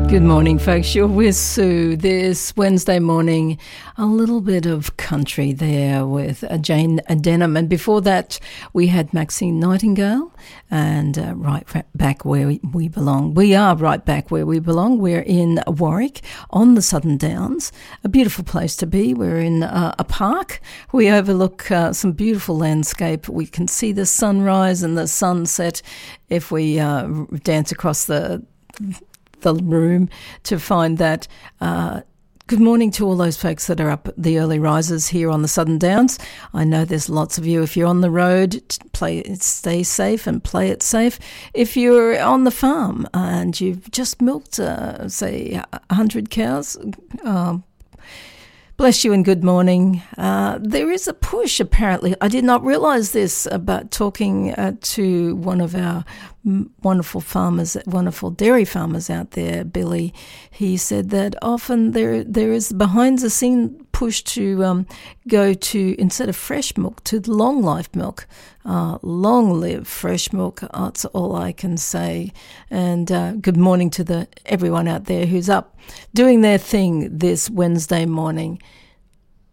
Good morning, folks. You're with Sue this Wednesday morning. A little bit of country there with Jane Denham. And before that, we had Maxine Nightingale and Right Back Where We Belong. We are right back where we belong. We're in Warwick on the Southern Downs, a beautiful place to be. We're in a park. We overlook some beautiful landscape. We can see the sunrise and the sunset if we dance across the room to find that. Good morning to all those folks that are up, the early risers here on the Southern Downs. I know there's lots of you. If you're on the road, stay safe and play it safe. If you're on the farm and you've just milked, say, 100 cows, bless you and good morning. There is a push, apparently. I did not realise this about talking to one of our wonderful farmers, wonderful dairy farmers out there, Billy. He said that often there is behind-the-scene push to go to, instead of fresh milk, to long-life milk. Long live fresh milk, that's all I can say. And good morning to everyone out there who's up doing their thing this Wednesday morning.